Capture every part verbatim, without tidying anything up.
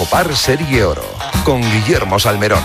Par Serie Oro, con Guillermo Salmerón.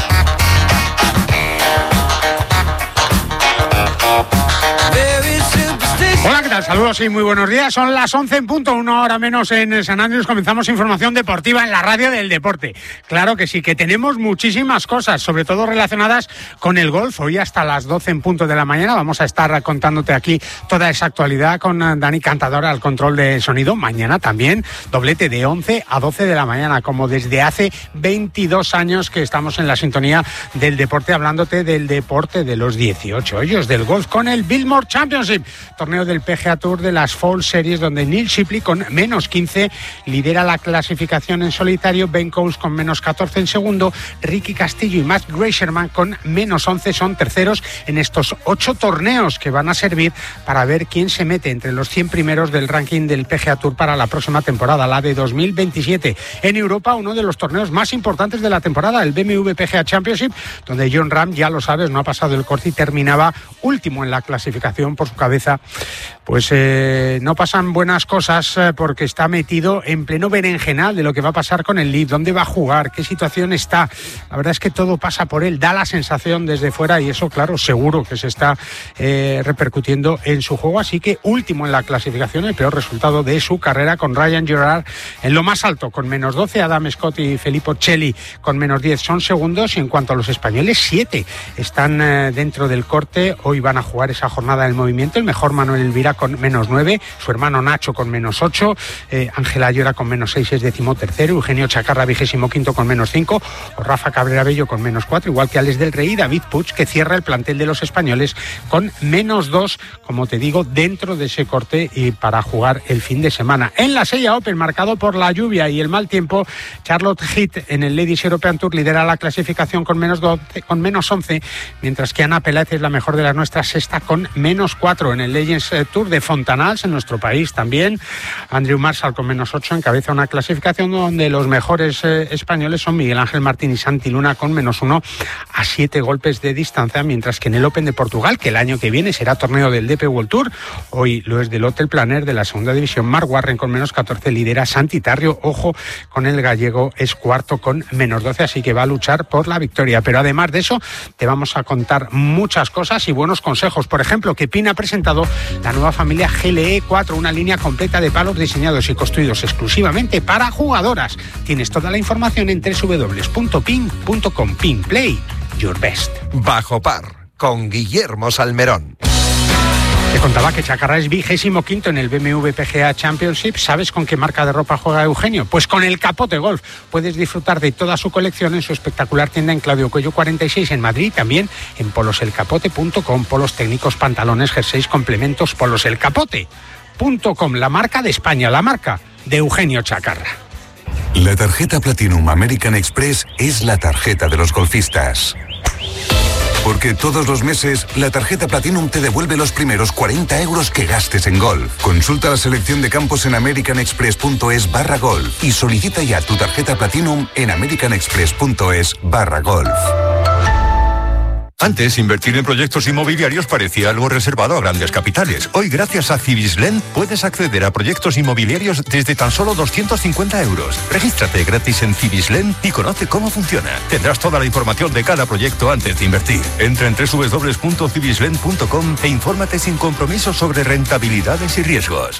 Hola, ¿qué tal? Saludos y muy buenos días. Son las once en punto, una hora menos en San Andrés. Comenzamos información deportiva en la radio del deporte. Claro que sí, que tenemos muchísimas cosas, sobre todo relacionadas con el golf. Hoy hasta las doce en punto de la mañana vamos a estar contándote aquí toda esa actualidad con Dani Cantador al control de sonido. Mañana también doblete de once a doce de la mañana, como desde hace veintidós años que estamos en la sintonía del deporte, hablándote del deporte de los dieciocho hoyos del golf con el Biltmore Championship, torneo del P G A Tour de las Fall Series, donde Neil Shipley con menos quince lidera la clasificación en solitario, Ben Coles con menos catorce en segundo, Ricky Castillo y Matt Greisherman con menos once son terceros en estos ocho torneos que van a servir para ver quién se mete entre los cien primeros del ranking del P G A Tour para la próxima temporada, la de dos mil veintisiete. En Europa, uno de los torneos más importantes de la temporada, el B M W P G A Championship, donde Jon Rahm, ya lo sabes, no ha pasado el corte y terminaba último en la clasificación. Por su cabeza pues eh, no pasan buenas cosas eh, porque está metido en pleno berenjenal de lo que va a pasar con el Lead, dónde va a jugar, qué situación está. La verdad es que todo pasa por él, da la sensación desde fuera y eso, claro, seguro que se está eh, repercutiendo en su juego. Así que último en la clasificación, el peor resultado de su carrera, con Ryan Gerard en lo más alto con menos doce, Adam Scott y Filippo Celli con menos diez son segundos, y en cuanto a los españoles, siete están eh, dentro del corte. Hoy van a jugar esa jornada del movimiento, el mejor Manuel Elvira con menos nueve, su hermano Nacho con menos ocho, eh, Ángela Ayora con menos seis, es decimotercero, Eugenio Chacarra vigésimo quinto con menos cinco, o Rafa Cabrera Bello con menos cuatro, igual que Alex del Rey y David Puig, que cierra el plantel de los españoles con menos dos, como te digo, dentro de ese corte y para jugar el fin de semana. En la Sella Open, marcado por la lluvia y el mal tiempo, Charlotte Heath en el Ladies European Tour lidera la clasificación con menos doce, con menos once, mientras que Ana Peláez es la mejor de las nuestras, sexta con menos cuatro. En el Legends Tour de Fontanals, en nuestro país también, Andrew Marshall con menos ocho encabeza una clasificación donde los mejores eh, españoles son Miguel Ángel Martín y Santi Luna con menos uno a siete golpes de distancia, mientras que en el Open de Portugal, que el año que viene será torneo del D P World Tour, hoy lo es del Hotel Planner de la segunda división, Mark Warren con menos catorce lidera. Santi Tarrio, ojo con el gallego, es cuarto con menos doce, así que va a luchar por la victoria. Pero además de eso, te vamos a contar muchas cosas y buenos consejos. Por ejemplo, que Pin ha presentado la nueva familia G L E cuatro, una línea completa de palos diseñados y construidos exclusivamente para jugadoras. Tienes toda la información en doble u doble u doble u punto pin punto com. Pin, play your best. Bajo par, con Guillermo Salmerón. Te contaba que Chacarra es vigésimo quinto en el B M W P G A Championship. ¿Sabes con qué marca de ropa juega Eugenio? Pues con el Capote Golf. Puedes disfrutar de toda su colección en su espectacular tienda en Claudio Coello cuarenta y seis en Madrid, también en polos el capote punto com, polos técnicos, pantalones, jerseys, complementos, polos el capote punto com, la marca de España, la marca de Eugenio Chacarra. La tarjeta Platinum American Express es la tarjeta de los golfistas. Porque todos los meses, la tarjeta Platinum te devuelve los primeros cuarenta euros que gastes en golf. Consulta la selección de campos en americanexpress.es barra golf y solicita ya tu tarjeta Platinum en americanexpress.es barra golf. Antes, invertir en proyectos inmobiliarios parecía algo reservado a grandes capitales. Hoy, gracias a Cibislen, puedes acceder a proyectos inmobiliarios desde tan solo doscientos cincuenta euros. Regístrate gratis en Cibislen y conoce cómo funciona. Tendrás toda la información de cada proyecto antes de invertir. Entra en doble u doble u doble u punto cibislen punto com e infórmate sin compromiso sobre rentabilidades y riesgos.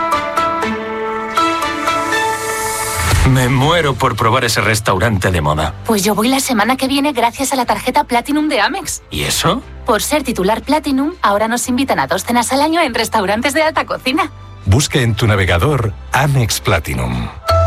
Me muero por probar ese restaurante de moda. Pues yo voy la semana que viene gracias a la tarjeta Platinum de Amex. ¿Y eso? Por ser titular Platinum, ahora nos invitan a dos cenas al año en restaurantes de alta cocina. Busque en tu navegador Amex Platinum.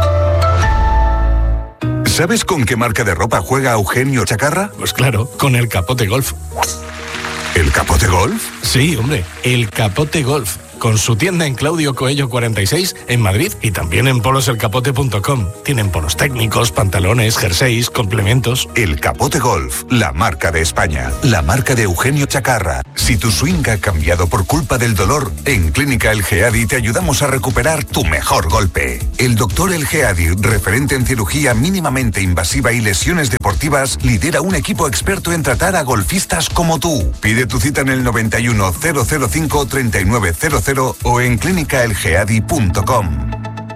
¿Sabes con qué marca de ropa juega Eugenio Chacarra? Pues claro, con el Capote Golf. ¿El Capote Golf? Sí, hombre, el Capote Golf. Con su tienda en Claudio Coello cuarenta y seis en Madrid y también en polos el capote punto com. Tienen polos técnicos, pantalones, jerseys, complementos. El Capote Golf, la marca de España, la marca de Eugenio Chacarra. Si tu swing ha cambiado por culpa del dolor, en Clínica El Geadi te ayudamos a recuperar tu mejor golpe. El doctor El Geadi, referente en cirugía mínimamente invasiva y lesiones deportivas, lidera un equipo experto en tratar a golfistas como tú. Pide tu cita en el noventa y uno, cero cero cinco, treinta y nueve cero cero o en clínica el geadi punto com.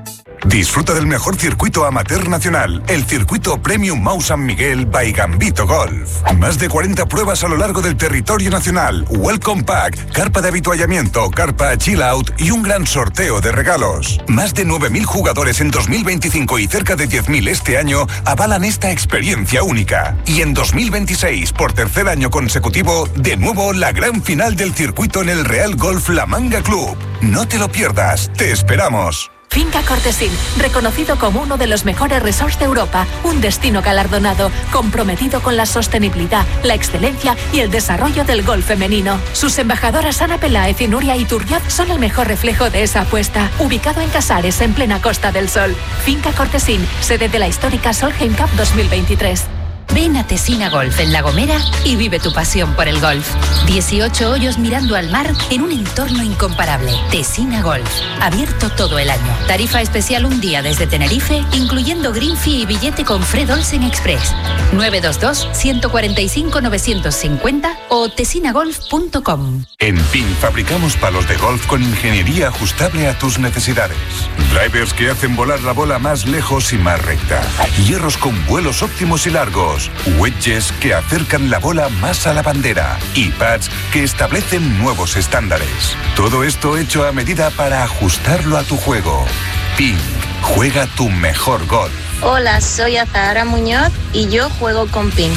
Disfruta del mejor circuito amateur nacional, el circuito Premium Mau San Miguel by Gambito Golf. Más de cuarenta pruebas a lo largo del territorio nacional, Welcome Pack, carpa de habituallamiento, carpa Chill Out y un gran sorteo de regalos. Más de nueve mil jugadores en dos mil veinticinco y cerca de diez mil este año avalan esta experiencia única. Y en dos mil veintiséis, por tercer año consecutivo, de nuevo la gran final del circuito en el Real Golf La Manga Club. No te lo pierdas, te esperamos. Finca Cortesín, reconocido como uno de los mejores resorts de Europa, un destino galardonado, comprometido con la sostenibilidad, la excelencia y el desarrollo del golf femenino. Sus embajadoras Ana Peláez y Nuria Iturriaz son el mejor reflejo de esa apuesta. Ubicado en Casares, en plena Costa del Sol. Finca Cortesín, sede de la histórica Solheim Cup dos mil veintitrés. Ven a Tesina Golf en La Gomera y vive tu pasión por el golf. dieciocho hoyos mirando al mar en un entorno incomparable. Tesina Golf, abierto todo el año. Tarifa especial un día desde Tenerife, incluyendo green fee y billete con Fred Olsen Express. nueve dos dos, uno cuatro cinco, nueve cinco cero o tesina golf punto com. En P I N fabricamos palos de golf con ingeniería ajustable a tus necesidades. Drivers que hacen volar la bola más lejos y más recta. Hierros con vuelos óptimos y largos. Wedges que acercan la bola más a la bandera. Y pads que establecen nuevos estándares. Todo esto hecho a medida para ajustarlo a tu juego. P I N, juega tu mejor golf. Hola, soy Azahara Muñoz y yo juego con P I N.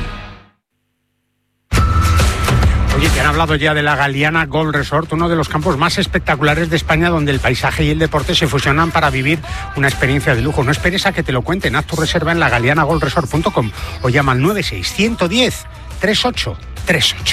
Oye, te han hablado ya de la Galiana Golf Resort, uno de los campos más espectaculares de España, donde el paisaje y el deporte se fusionan para vivir una experiencia de lujo. No esperes a que te lo cuenten, haz tu reserva en la galiana golf resort punto com o llama al nueve seis uno uno cero, tres ocho tres ocho.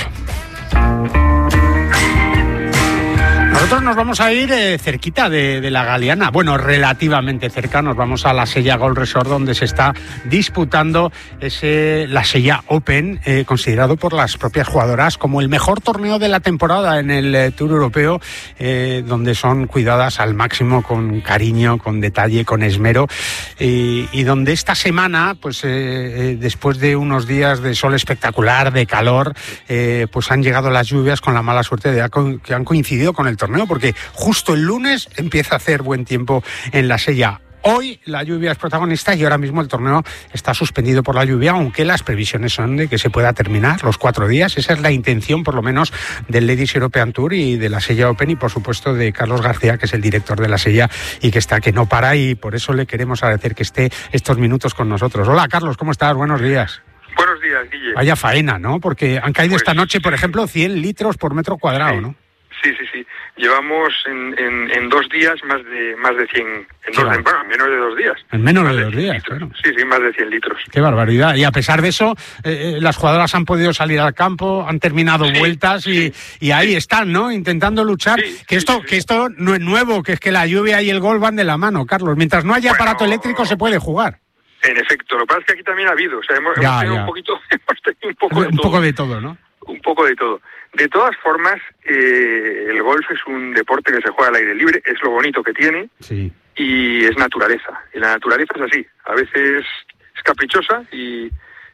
Nosotros nos vamos a ir eh, cerquita de, de la Galiana, bueno, relativamente cerca, nos vamos a la Sella Golf Resort, donde se está disputando ese, la Sella Open, eh, considerado por las propias jugadoras como el mejor torneo de la temporada en el eh, Tour Europeo, eh, donde son cuidadas al máximo, con cariño, con detalle, con esmero, y, y donde esta semana, pues eh, eh, después de unos días de sol espectacular, de calor, eh, pues han llegado las lluvias con la mala suerte de que han coincidido con el torneo. Porque justo el lunes empieza a hacer buen tiempo en la Sella. Hoy la lluvia es protagonista y ahora mismo el torneo está suspendido por la lluvia, aunque las previsiones son de que se pueda terminar los cuatro días. Esa es la intención, por lo menos, del Ladies European Tour y de la Sella Open, y por supuesto de Carlos García, que es el director de la Sella y que está, que no para, y por eso le queremos agradecer que esté estos minutos con nosotros. Hola, Carlos, ¿cómo estás? Buenos días. Buenos días, Guille. Vaya faena, ¿no? Porque han caído pues, esta noche, por ejemplo, cien litros por metro cuadrado, sí. ¿no? Sí, sí, sí. Llevamos en, en, en dos días más de más de cien, en dos, en, bueno, menos de dos días. En menos de, de dos días, litros. Claro. Sí, sí, más de cien litros. Qué barbaridad. Y a pesar de eso, eh, las jugadoras han podido salir al campo, han terminado sí, vueltas y, sí, y ahí sí. están, ¿no? Intentando luchar. Sí, que esto, sí, sí. que esto no es nuevo, que es que la lluvia y el gol van de la mano, Carlos. Mientras no haya bueno, aparato eléctrico se puede jugar. En efecto, lo que pasa es que aquí también ha habido, o sea, hemos, ya, hemos tenido ya. un poquito, hemos tenido un poco de un todo. poco de todo, ¿no? Un poco de todo. De todas formas, eh, el golf es un deporte que se juega al aire libre, es lo bonito que tiene, sí. y es naturaleza. Y la naturaleza es así, a veces es caprichosa y,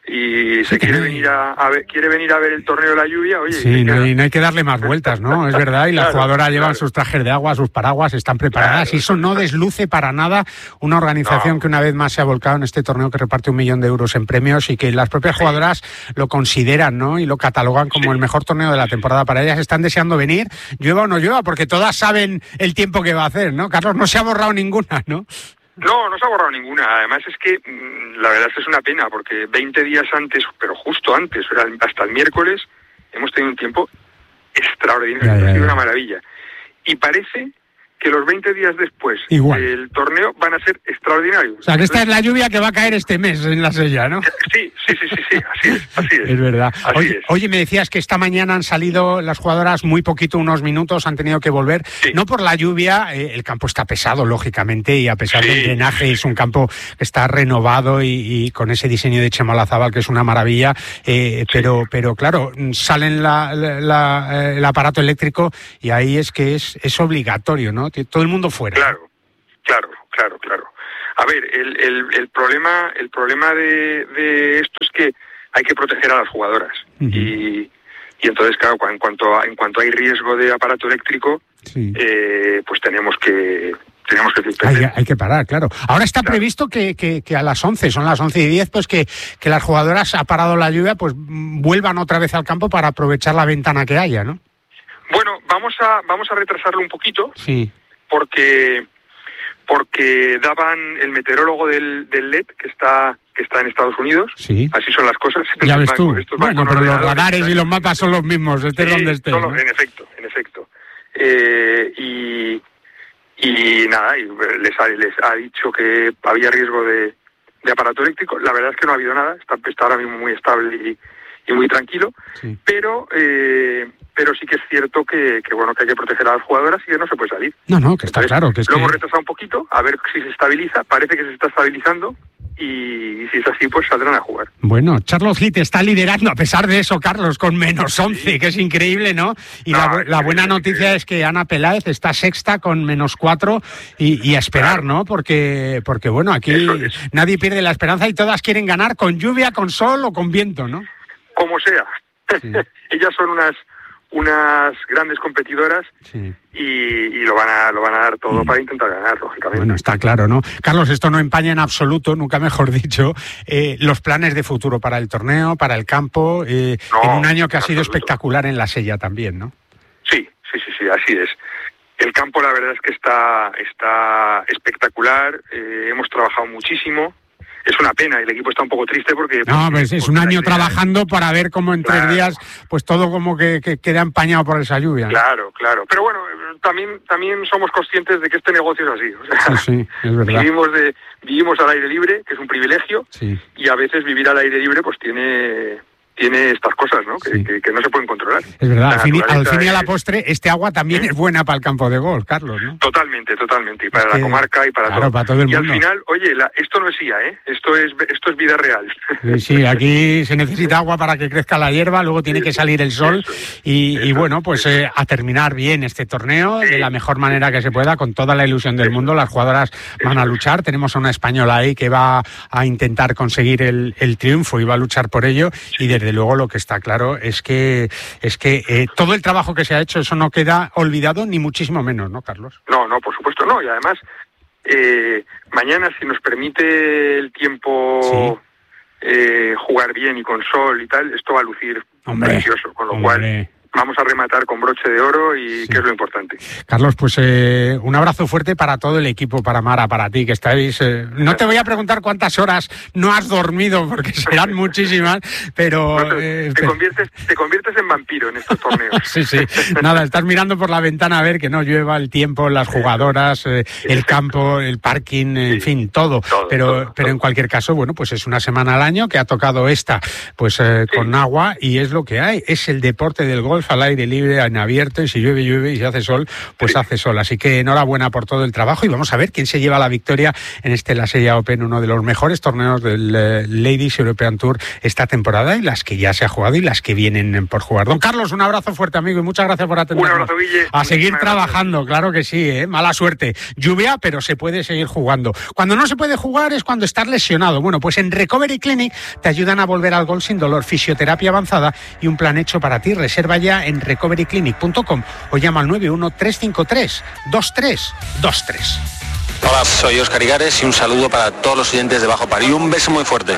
y se quiere venir a, a ver, quiere venir a ver el torneo de la lluvia, oye. Sí, no, y no hay que darle más vueltas, ¿no? Es verdad, y las claro, jugadoras llevan claro. sus trajes de agua, sus paraguas, están preparadas, claro, y eso no desluce para nada una organización no. que una vez más se ha volcado en este torneo que reparte un millón de euros en premios y que las propias sí. jugadoras lo consideran, ¿no? Y lo catalogan como sí. el mejor torneo de la temporada para ellas. Están deseando venir, llueva o no llueva, porque todas saben el tiempo que va a hacer, ¿no? Carlos, no se ha borrado ninguna, ¿no? No, no se ha borrado ninguna. Además es que la verdad es que es una pena, porque veinte días antes, pero justo antes, hasta el miércoles, hemos tenido un tiempo extraordinario, ya, ya, ya. ha sido una maravilla. Y parece que los veinte días después Igual. del torneo van a ser extraordinarios. O sea, que esta es la lluvia que va a caer este mes en la Sella, ¿no? Sí, sí, sí, sí, sí, así es, así es. Es verdad. Así oye, es. oye, me decías que esta mañana han salido las jugadoras muy poquito, unos minutos, han tenido que volver. Sí. No por la lluvia, eh, el campo está pesado, lógicamente, y a pesar sí. del drenaje, es un campo que está renovado y, y con ese diseño de Chema Olazábal, que es una maravilla, eh, pero, sí. pero claro, salen la, la, la, el aparato eléctrico y ahí es que es, es obligatorio, ¿no? Todo el mundo fuera. Claro, claro, claro, claro. A ver, el, el, el problema, el problema de, de esto es que hay que proteger a las jugadoras. Uh-huh. y, y entonces, claro, en cuanto a, en cuanto hay riesgo de aparato eléctrico, sí. eh, pues tenemos que Teníamos que decir hay, hay que parar, claro. Ahora está claro. previsto que, que, que a las once, son las once y diez, pues que, que las jugadoras, ha parado la lluvia, pues vuelvan otra vez al campo para aprovechar la ventana que haya, ¿no? Bueno, vamos a vamos a retrasarlo un poquito, sí, porque porque daban el meteorólogo del, del L E D que está que está en Estados Unidos, sí, así son las cosas. Ya ves tú. Bueno, pero los radares y los mapas son los mismos, estés sí, donde estés, solo, ¿no? En efecto, en efecto. Eh, y y nada, y les ha, les ha dicho que había riesgo de, de aparato eléctrico. La verdad es que no ha habido nada, está, está ahora mismo muy estable y, y muy tranquilo, sí. pero eh, pero sí que es cierto que, que bueno que hay que proteger a las jugadoras y que no se puede salir. No, no, que está Entonces, claro. Que es lo que... hemos retrasado un poquito, a ver si se estabiliza, parece que se está estabilizando. Y, y si es así, pues saldrán a jugar. Bueno, Charlotte Heath está liderando a pesar de eso, Carlos, con menos once, sí. que es increíble, ¿no? Y no, la, la buena noticia es que Ana Peláez está sexta con menos cuatro y, y a esperar, claro. ¿no? Porque, porque bueno, aquí nadie pierde la esperanza y todas quieren ganar con lluvia, con sol o con viento, ¿no? Como sea. Sí. Ellas son unas unas grandes competidoras sí. y, y lo van a lo van a dar todo mm. para intentar ganar, lógicamente. Bueno, está claro, ¿no? Carlos, esto no empaña en absoluto, nunca mejor dicho, eh, los planes de futuro para el torneo, para el campo, eh, no, en un año que ha sido absoluto. espectacular en la Sella también, ¿no? Sí, sí, sí, sí, así es. El campo la verdad es que está, está espectacular, eh, hemos trabajado muchísimo. Es una pena, el equipo está un poco triste porque... No, pues, pues es un año trabajando para ver cómo en claro. tres días pues todo como que, que queda empañado por esa lluvia. Claro, claro. Pero bueno, también también somos conscientes de que este negocio es así. O sea, sí, sí, es verdad. Vivimos, de, vivimos al aire libre, que es un privilegio, sí. y a veces vivir al aire libre pues tiene... tiene estas cosas, ¿no? Que, sí. que, que no se pueden controlar. Es verdad, al fin, al fin y a la postre, este agua también es buena para el campo de golf, Carlos, ¿no? Totalmente, totalmente, y para es la comarca y para claro, todo. Para todo el y mundo. al final, oye, la, esto no es I A, ¿eh? Esto es, esto es vida real. Sí, sí, aquí se necesita agua para que crezca la hierba, luego tiene sí, que salir el sol eso, y, eso, y bueno, pues eh, a terminar bien este torneo sí. de la mejor manera que se pueda, con toda la ilusión del eso. mundo. Las jugadoras eso. van a luchar, tenemos a una española ahí que va a intentar conseguir el, el triunfo y va a luchar por ello sí. y desde luego lo que está claro es que es que eh, todo el trabajo que se ha hecho, eso no queda olvidado ni muchísimo menos, ¿no, Carlos? No, no, por supuesto no, y además eh, mañana, si nos permite el tiempo sí. eh, jugar bien y con sol y tal, esto va a lucir hombre, precioso, con lo hombre. cual vamos a rematar con broche de oro y sí. que es lo importante. Carlos, pues eh, un abrazo fuerte para todo el equipo, para Mara, para ti, que estáis... Eh, no te voy a preguntar cuántas horas no has dormido, porque serán muchísimas, pero... No te, eh, te, conviertes, te conviertes en vampiro en estos torneos. Sí, sí. Nada, estás mirando por la ventana a ver que no llueva, el tiempo, las jugadoras, eh, el campo, el parking, en sí. fin, todo. todo pero todo, pero todo. En cualquier caso, bueno, pues es una semana al año que ha tocado esta, pues eh, sí. con agua, y es lo que hay. Es el deporte del golf al aire libre, en abierto, y si llueve, llueve, y si hace sol, pues sí. hace sol. Así que enhorabuena por todo el trabajo y vamos a ver quién se lleva la victoria en este La Sella Open, uno de los mejores torneos del uh, Ladies European Tour esta temporada, y las que ya se ha jugado y las que vienen por jugar. Don Carlos, un abrazo fuerte, amigo, y muchas gracias por atendernos. Un abrazo, Guille. A seguir trabajando, gracias. Claro que sí, ¿eh? Mala suerte. Lluvia, pero se puede seguir jugando. Cuando no se puede jugar es cuando estás lesionado. Bueno, pues en Recovery Clinic te ayudan a volver al golf sin dolor, fisioterapia avanzada y un plan hecho para ti. Reserva ya en recovery clinic punto com o llama al nueve uno tres cinco tres dos tres dos tres. Hola, soy Óscar Igares y un saludo para todos los oyentes de Bajo Par y un beso muy fuerte.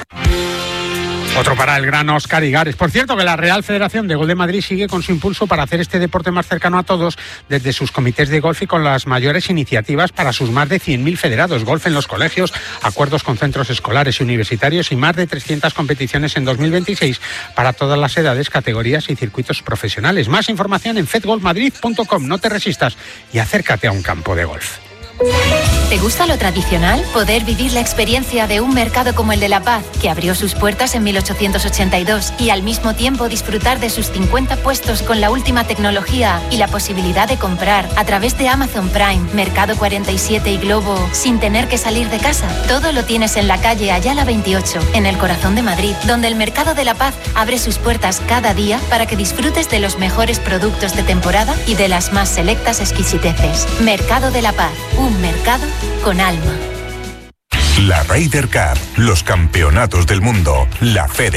Otro para el gran Óscar Igares. Por cierto, que la Real Federación de Golf de Madrid sigue con su impulso para hacer este deporte más cercano a todos desde sus comités de golf y con las mayores iniciativas para sus más de cien mil federados. Golf en los colegios, acuerdos con centros escolares y universitarios y más de trescientas competiciones en dos mil veintiséis para todas las edades, categorías y circuitos profesionales. Más información en fed golf madrid punto com. No te resistas y acércate a un campo de golf. ¿Te gusta lo tradicional? Poder vivir la experiencia de un mercado como el de La Paz, que abrió sus puertas en mil ochocientos ochenta y dos, y al mismo tiempo disfrutar de sus cincuenta puestos con la última tecnología y la posibilidad de comprar a través de Amazon Prime, Mercado cuarenta y siete y Globo sin tener que salir de casa. Todo lo tienes en la calle Ayala veintiocho, en el corazón de Madrid, donde el Mercado de La Paz abre sus puertas cada día para que disfrutes de los mejores productos de temporada y de las más selectas exquisiteces. Mercado de La Paz, un mercado con alma. La Ryder Cup, los campeonatos del mundo, la Fede.